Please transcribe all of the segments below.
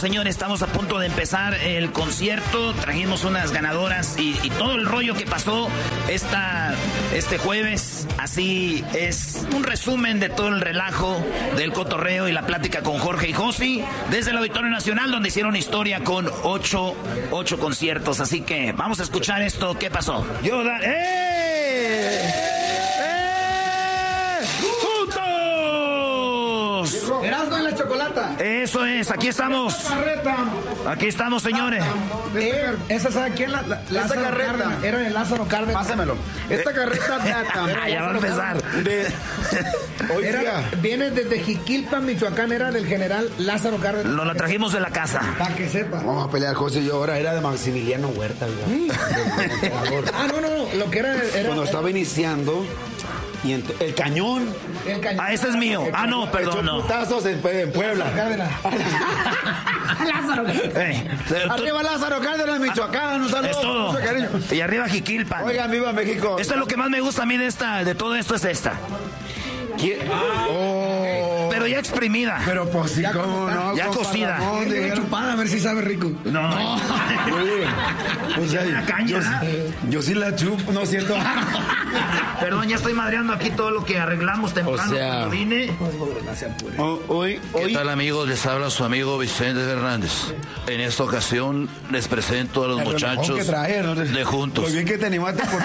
señores, estamos a punto de empezar el concierto. Trajimos unas ganadoras y todo el rollo que pasó este jueves. Así es un resumen de todo el relajo del cotorreo y la plática con Jorge y Josi desde el Auditorio Nacional, donde hicieron historia con ocho conciertos. Así que vamos a escuchar esto. ¿Qué pasó? Erasmo en la chocolata. Eso es, aquí estamos. Aquí estamos, señores. Esa sabe quién esta carreta era de Lázaro Cárdenas. Pásamelo. Esta carreta ya va a empezar. Viene desde Jiquilpan, Michoacán, era del general Lázaro Cárdenas. Nos la trajimos de la casa. Para que sepa. Vamos a pelear, José y yo. Ahora era de Maximiliano Huerta. No. Lo que era cuando estaba iniciando. Y el cañón. Ese es mío. No, perdón, no. Putazos en Puebla. Lázaro Cárdenas. Arriba Lázaro Cárdenas, Michoacán. Un saludo. Es todo. Y arriba Jiquilpan. Oigan, viva México. Esto es lo que más me gusta a mí de todo esto, es esta. Pero ya exprimida. Pero pues sí, cómo no. Ya cocida. Chupada, a ver si sabe rico. No. O sea, yo sí la chupo, no siento. Perdón, ya estoy madreando aquí todo lo que arreglamos temprano cuando vine. ¿Qué tal, amigos? Les habla su amigo Vicente Fernández. En esta ocasión les presento a los muchachos de Juntos. Muy bien que te animaste por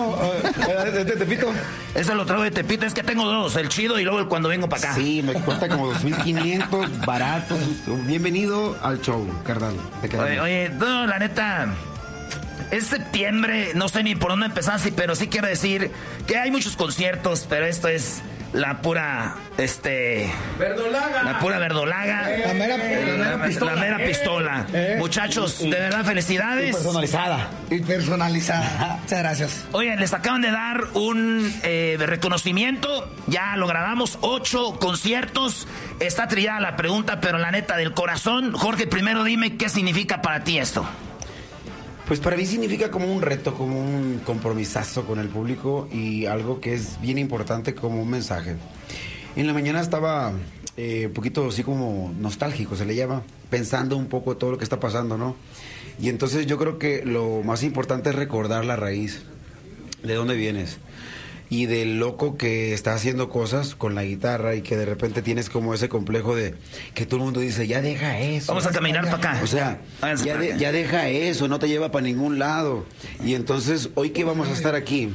de Tepito. Ese lo traigo de Tepito, es que tengo dos, el chido y luego el cuando vengo para acá. Sí, me cuesta como 2,500, barato. Bienvenido al show, carnal. Oye, no, la neta, es septiembre, no sé ni por dónde empezar, pero sí quiero decir que hay muchos conciertos, pero esto es la pura, verdolaga. La pura verdolaga. La mera pistola. Muchachos, de verdad, felicidades. Y personalizada. Muchas gracias. Oye, les acaban de dar un reconocimiento. Ya lo grabamos, 8 conciertos. Está trillada la pregunta, pero la neta, del corazón. Jorge, primero dime qué significa para ti esto. Pues para mí significa como un reto, como un compromisazo con el público y algo que es bien importante como un mensaje. En la mañana estaba un poquito así como nostálgico, se le llama, pensando un poco todo lo que está pasando, ¿no? Y entonces yo creo que lo más importante es recordar la raíz, de dónde vienes. Y del loco que está haciendo cosas con la guitarra y que de repente tienes como ese complejo de que todo el mundo dice, ya deja eso. Vamos a caminar para acá. O sea, ya deja eso, no te lleva para ningún lado. Y entonces, hoy que vamos a estar aquí,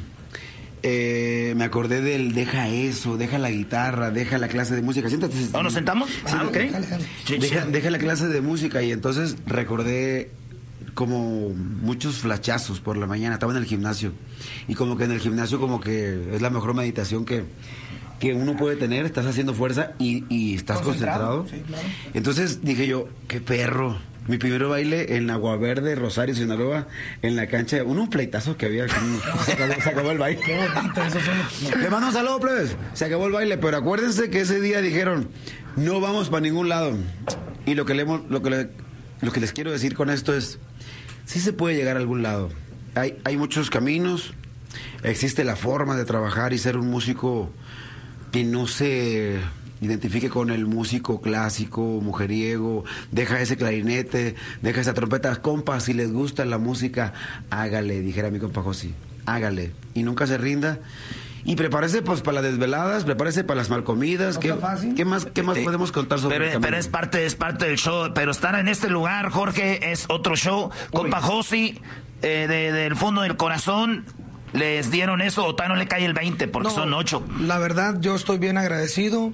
me acordé del deja eso, deja la guitarra, deja la clase de música. Siéntate. ¿No nos sentamos? Ok. Deja la clase de música y entonces recordé como muchos flashazos por la mañana. Estaba en el gimnasio y como que en el gimnasio como que es la mejor meditación que uno puede tener. Estás haciendo fuerza y estás concentrado. Sí, claro. Entonces dije yo, qué perro. Mi primer baile en Agua Verde, Rosario, Sinaloa, en la cancha, un pleitazo que había. Se acabó el baile. Qué bonito, eso son... Le mando un saludo, plebes. Se acabó el baile, pero acuérdense que ese día dijeron, no vamos para ningún lado. Y lo que les quiero decir con esto es, sí se puede llegar a algún lado. Hay muchos caminos, existe la forma de trabajar y ser un músico que no se identifique con el músico clásico, mujeriego, deja ese clarinete, deja esa trompeta. Compa, si les gusta la música, hágale, dijera mi compa Josi, hágale. Y nunca se rinda. Y prepárese pues para las desveladas, prepárese para las malcomidas. ¿Qué más podemos contar sobre el camino? Pero es parte del show. Pero estar en este lugar, Jorge, es otro show. Compa Josi, del fondo del corazón, ¿les dieron eso o todavía no le cae el 20? Porque son 8. La verdad, yo estoy bien agradecido.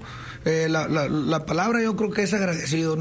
La palabra yo creo que es agradecido.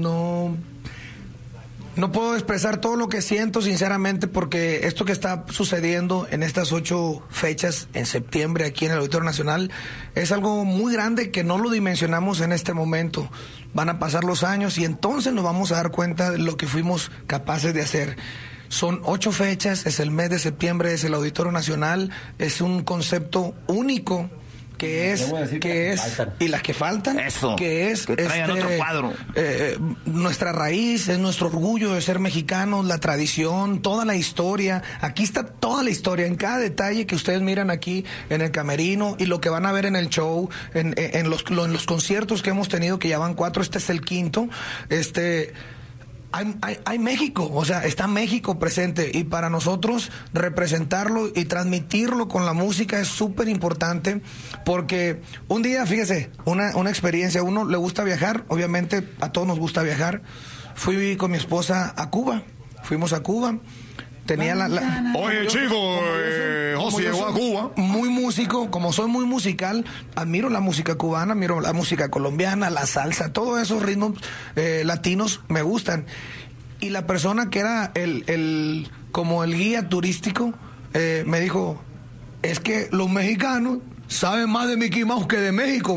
No puedo expresar todo lo que siento sinceramente porque esto que está sucediendo en estas 8 fechas en septiembre aquí en el Auditorio Nacional es algo muy grande que no lo dimensionamos en este momento. Van a pasar los años y entonces nos vamos a dar cuenta de lo que fuimos capaces de hacer. Son 8 fechas, es el mes de septiembre, es el Auditorio Nacional, es un concepto único que es y las que faltan, eso, que es que traigan otro cuadro. Nuestra raíz, es nuestro orgullo de ser mexicanos, la tradición, toda la historia. Aquí está toda la historia en cada detalle que ustedes miran aquí en el camerino y lo que van a ver en el show, en los conciertos que hemos tenido, que ya van 4, este es el 5º. hay México, o sea, está México presente, y para nosotros representarlo y transmitirlo con la música es súper importante, porque un día, fíjese, una experiencia, a uno le gusta viajar, obviamente a todos nos gusta viajar. Fui con mi esposa a Cuba, fuimos a Cuba. Tenía Oye, chico, José llegó a Cuba. Muy músico, como soy muy musical, admiro la música cubana, admiro la música colombiana, la salsa, todos esos ritmos latinos me gustan. Y la persona que era como el guía turístico me dijo, es que los mexicanos saben más de Mickey Mouse que de México.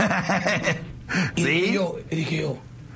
Y dije yo,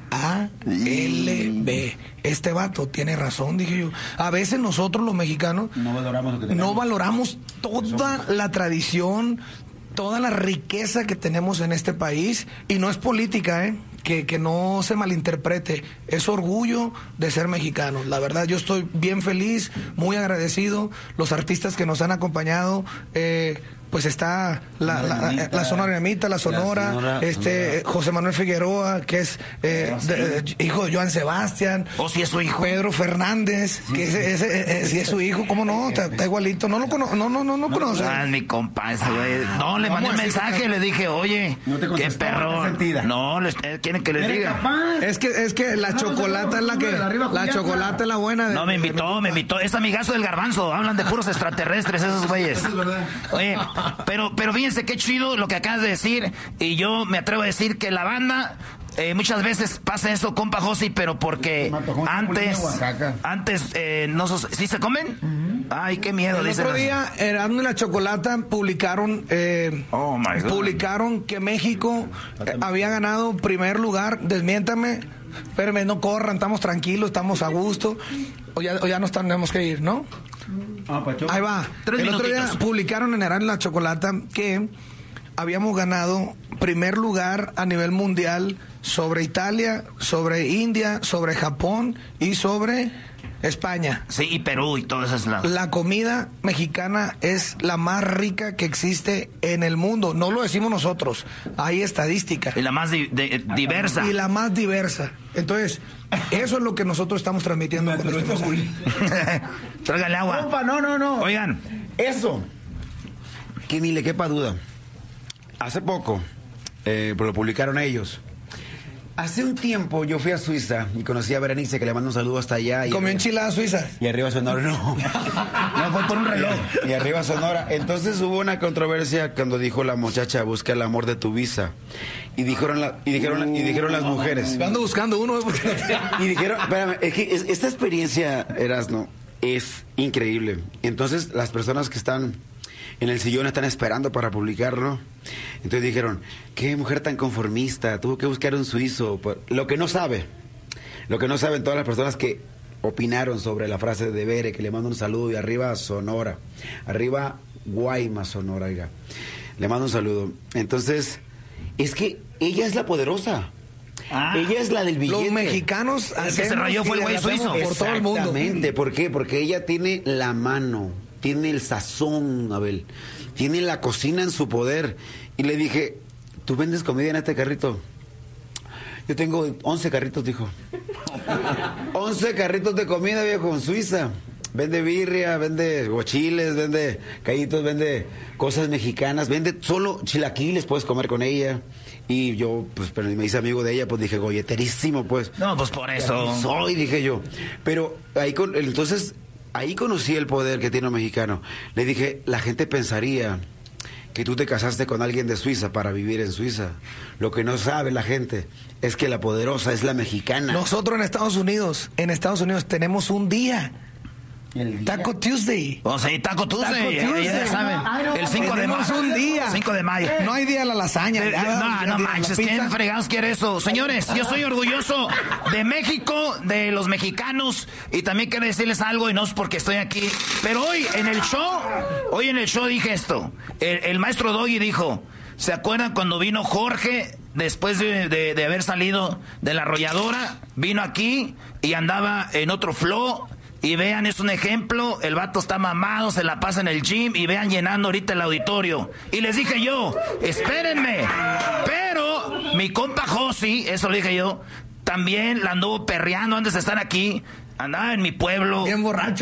ALB, este vato tiene razón, dije yo. A veces nosotros los mexicanos no valoramos toda la tradición, toda la riqueza que tenemos en este país, y no es política, que no se malinterprete, es orgullo de ser mexicanos. La verdad, yo estoy bien feliz, muy agradecido, los artistas que nos han acompañado, pues está la Sonora Dinamita, la Sonora, José Manuel Figueroa, que es hijo de Joan Sebastián. Si es su hijo. Pedro Fernández, que si es su hijo, ¿cómo no? Está igualito. No lo conoce. Mi compa, ese güey. No, le mandé un mensaje, le dije, oye, qué perro. No, quieren que les diga. Es que la chocolata es la chocolata es la buena. No, me invitó. Es amigazo del Garbanzo. Hablan de puros extraterrestres esos güeyes. Oye, pero fíjense qué chido lo que acabas de decir, y yo me atrevo a decir que la banda muchas veces pasa eso, compa Josi, pero porque antes ¿sí se comen? Ay, qué miedo. El otro día Erasmo y la Chocolata publicaron que México había ganado primer lugar. Desmiéntame, espérame, no corran, estamos tranquilos, estamos a gusto, o ya nos tenemos que ir, ¿no? Ahí va. El otro día publicaron en Erasmo y la Chocolata que habíamos ganado primer lugar a nivel mundial sobre Italia, sobre India, sobre Japón y sobre España. Sí, y Perú y todas esas lados. La comida mexicana es la más rica que existe en el mundo. No lo decimos nosotros, hay estadística. Y la más diversa. Y la más diversa. Entonces, eso es lo que nosotros estamos transmitiendo. Tráigale agua. Compa, no. Oigan. Eso, que ni le quepa duda. Hace poco, lo publicaron ellos. Hace un tiempo yo fui a Suiza y conocí a Berenice, que le mando un saludo hasta allá. ¿Comió enchilada suiza? Y arriba Sonora, no. No, fue por un reloj. Y arriba Sonora. Entonces hubo una controversia cuando dijo la muchacha, busca el amor de tu visa. Y dijeron las mujeres. Ando buscando uno. Y dijeron, espérame, es que esta experiencia, Erasmo, es increíble. Entonces las personas que están en el sillón están esperando para publicarlo. Entonces dijeron, qué mujer tan conformista, tuvo que buscar un suizo. Lo que no saben todas las personas que opinaron sobre la frase de Bere, que le mando un saludo, y arriba Sonora, arriba Guaymas, Sonora, oiga, le mando un saludo. Entonces, es que ella es la poderosa. Ella es la del billete. Los mexicanos, el que se rayó fue el güey suizo. Por todo el mundo. Exactamente. ¿Por qué? Porque ella tiene la mano, tiene el sazón, Abel, tiene la cocina en su poder. Y le dije, ¿tú vendes comida en este carrito? Yo tengo 11 carritos, dijo. 11 carritos de comida, viejo, en Suiza. Vende birria, vende guachiles, vende callitos, vende cosas mexicanas, vende solo chilaquiles, puedes comer con ella. Y yo, pues, pero me hice amigo de ella, pues dije, golleterísimo, pues. No, pues por eso. Soy, dije yo. Pero entonces, ahí conocí el poder que tiene un mexicano. Le dije, la gente pensaría que tú te casaste con alguien de Suiza para vivir en Suiza. Lo que no sabe la gente es que la poderosa es la mexicana. Nosotros en Estados Unidos tenemos un día. Taco Tuesday. O sea, Taco Tuesday. Ya saben. El 5 de mayo. Un día. 5 de mayo. No hay día de la lasaña. No manches. ¿Quién fregados quiere eso? Señores, yo soy orgulloso de México, de los mexicanos. Y también quiero decirles algo, y no es porque estoy aquí. Pero hoy en el show dije esto. El maestro Doggy dijo, ¿se acuerdan cuando vino Jorge? Después de haber salido de la arrolladora, vino aquí y andaba en otro flow. Y vean, es un ejemplo, el vato está mamado, se la pasa en el gym, y vean llenando ahorita el auditorio. Y les dije yo, espérenme, pero mi compa Josi, eso le dije yo, también la anduvo perreando antes de estar aquí. Andaba en mi pueblo. Bien borracho.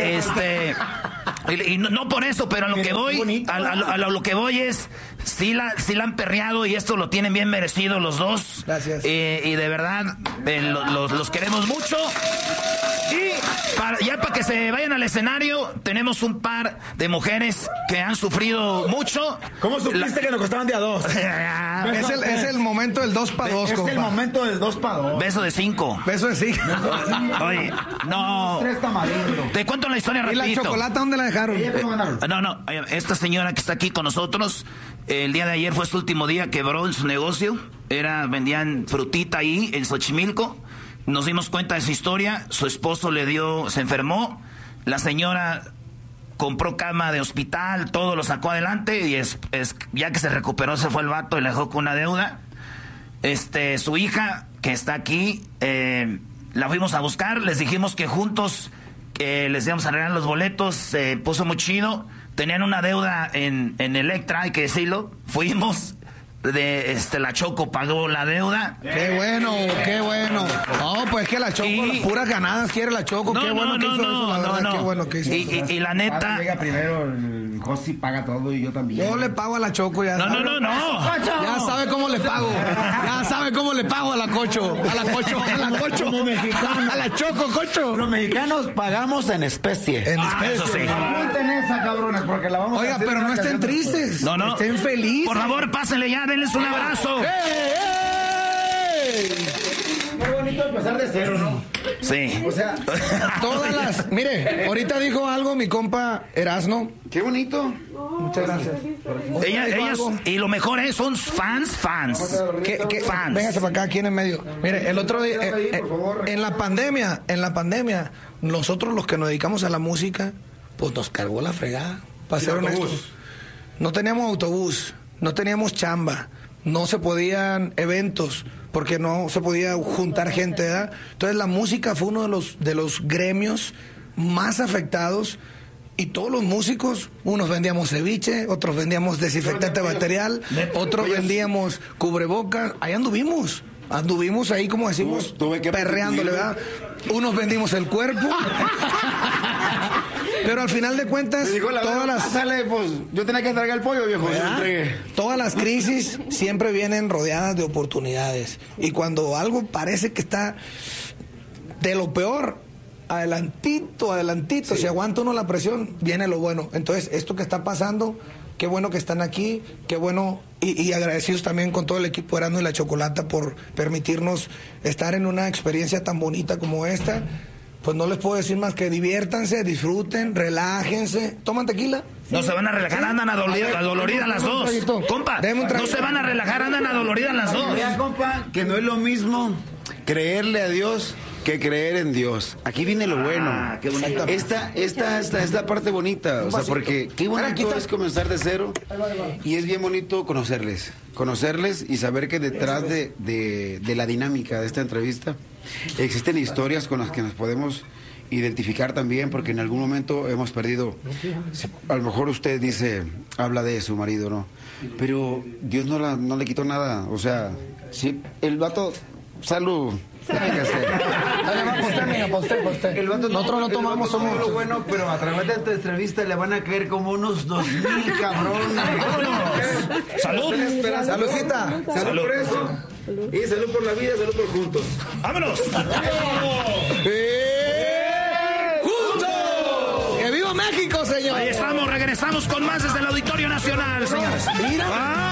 Y no por eso, pero a lo que voy, a lo que voy es, sí la han perreado y esto lo tienen bien merecido los dos. Gracias. Y de verdad, los queremos mucho. Y para que se vayan al escenario, tenemos un par de mujeres que han sufrido mucho. ¿Cómo supiste que nos costaban de a 2? Es el momento del 2 para 2, compa. Es el momento del 2 para 2. Beso de 5. Beso de 5. Oye, no. 3 tamarindos. Te cuento la historia rapidito. ¿Y la chocolate dónde la dejaron? No. Esta señora que está aquí con nosotros, el día de ayer fue su último día, quebró en su negocio. Vendían frutita ahí en Xochimilco. Nos dimos cuenta de su historia. Su esposo se enfermó. La señora compró cama de hospital, todo lo sacó adelante y ya que se recuperó se fue el vato y le dejó con una deuda. Su hija, que está aquí, la fuimos a buscar, les dijimos que juntos les íbamos a arreglar los boletos, se puso muy chido. Tenían una deuda en Electra, hay que decirlo. Fuimos, la Choco pagó la deuda. Qué bueno. No, pues que la Choco, las puras ganadas quiere la Choco. Qué bueno que hizo eso, la verdad, qué bueno que hizo eso. Y la neta... Llega primero, el Josi paga todo y yo también. Yo le pago a la Choco ya. No. Ya sabe cómo le pago. Ya sabe cómo le pago a la Cocho. A la Cocho. Como mexicano. A la Choco, Cocho. Los mexicanos pagamos en especie. Eso sí. Apunten esa, cabrones, porque la vamos a Oiga, hacer. pero no estén tristes. No. Estén felices. Por favor, pásenle ya, denles un abrazo. Qué bonito empezar de cero, ¿no? Sí. O sea, todas las... Mire, ahorita dijo algo mi compa Erasno. qué bonito. Muchas gracias. Ellas, y lo mejor es, son fans. ¿Qué fans? Véngase para acá, aquí en el medio. Mire, el otro día, en la pandemia, nosotros los que nos dedicamos a la música, pues nos cargó la fregada, para ser honestos. No teníamos autobús, no teníamos chamba, no se podían eventos, porque no se podía juntar gente, ¿verdad? Entonces la música fue uno de los gremios más afectados. Y todos los músicos, unos vendíamos ceviche, otros vendíamos desinfectante bacterial, otros vendíamos cubrebocas. Ahí anduvimos ahí, como decimos, perreándole, ¿verdad? Unos vendimos el cuerpo. Pero al final de cuentas, yo tenía que entregar el pollo, viejo. Todas las crisis siempre vienen rodeadas de oportunidades. Y cuando algo parece que está de lo peor, adelantito, sí, si aguanta uno la presión, viene lo bueno. Entonces, esto que está pasando, qué bueno que están aquí, qué bueno, y agradecidos también con todo el equipo de Erasmo y la Chocolata por permitirnos estar en una experiencia tan bonita como esta. Pues no les puedo decir más que diviértanse, disfruten, relájense. ¿Toman tequila? No se van a relajar, andan adoloridas las dos. Compa, no se van a relajar, andan adoloridas las dos. Mira, compa, que no es lo mismo creerle a Dios que creer en Dios. Aquí viene lo bueno. Qué bonito. Esta es la parte bonita. O sea, porque qué bonito es comenzar de cero. Y es bien bonito conocerles y saber que detrás de la dinámica de esta entrevista existen historias con las que nos podemos identificar también, porque en algún momento hemos perdido. A lo mejor usted habla de su marido, ¿no? Pero Dios no le quitó nada. O sea, sí, el vato, salud. Nosotros no tomamos, somos lo bueno, pero a través de esta entrevista le van a caer como unos 2,000 cabrones. ¡Salud! ¡Saludcita! ¡Salud por eso! Y salud por la vida, salud por juntos. ¡Vámonos! ¡Juntos! ¡Que viva México, señor! Ahí estamos, regresamos con más desde el Auditorio Nacional, señores. Mira.